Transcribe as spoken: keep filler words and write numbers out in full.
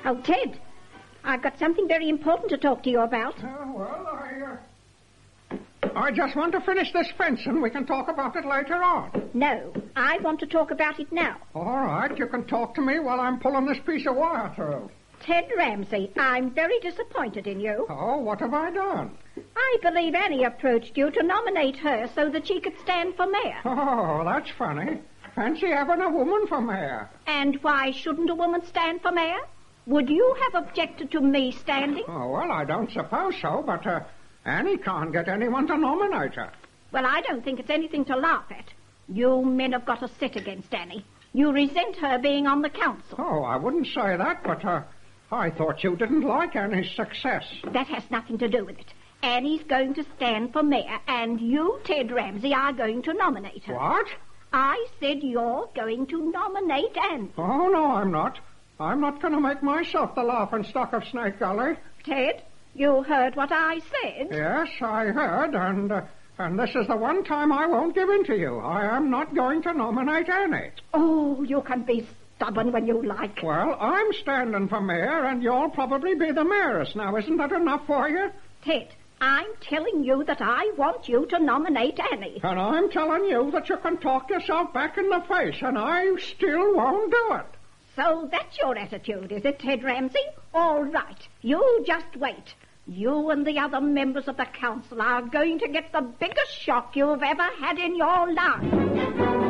Oh, Ted, I've got something very important to talk to you about. Oh, well, I, uh... I just want to finish this fence and we can talk about it later on. No, I want to talk about it now. All right, you can talk to me while I'm pulling this piece of wire through. Ted Ramsey, I'm very disappointed in you. Oh, what have I done? I believe Annie approached you to nominate her so that she could stand for mayor. Oh, that's funny. Fancy having a woman for mayor. And why shouldn't a woman stand for mayor? Would you have objected to me standing? Oh, well, I don't suppose so, but uh, Annie can't get anyone to nominate her. Well, I don't think it's anything to laugh at. You men have got a sit against Annie. You resent her being on the council. Oh, I wouldn't say that, but uh, I thought you didn't like Annie's success. That has nothing to do with it. Annie's going to stand for mayor, and you, Ted Ramsey, are going to nominate her. What? I said you're going to nominate Annie. Oh, no, I'm not. I'm not going to make myself the laughing stock of Snake Gully. Ted, you heard what I said? Yes, I heard, and uh, and this is the one time I won't give in to you. I am not going to nominate Annie. Oh, you can be stubborn when you like. Well, I'm standing for mayor, and you'll probably be the mayoress. Now, isn't that enough for you? Ted, I'm telling you that I want you to nominate Annie. And I'm telling you that you can talk yourself back in the face, and I still won't do it. So that's your attitude, is it, Ted Ramsey? All right. You just wait. You and the other members of the council are going to get the biggest shock you've ever had in your life.